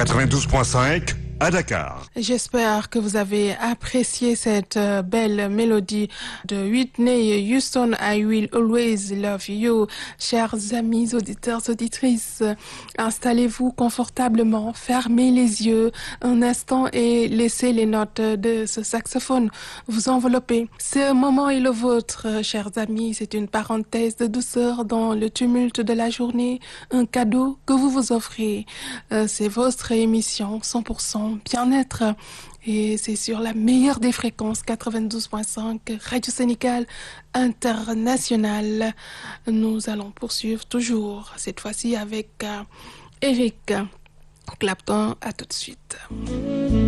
92.5 à Dakar. J'espère que vous avez apprécié cette belle mélodie de Whitney Houston, I Will Always Love You. Chers amis auditeurs, auditrices, installez-vous confortablement, fermez les yeux un instant et laissez les notes de ce saxophone vous envelopper. Ce moment est le vôtre, chers amis. C'est une parenthèse de douceur dans le tumulte de la journée, un cadeau que vous vous offrez. C'est votre émission 100% bien-être et c'est sur la meilleure des fréquences 92.5 Radio Sénégal International. Nous allons poursuivre toujours cette fois-ci avec Eric Clapton. À tout de suite.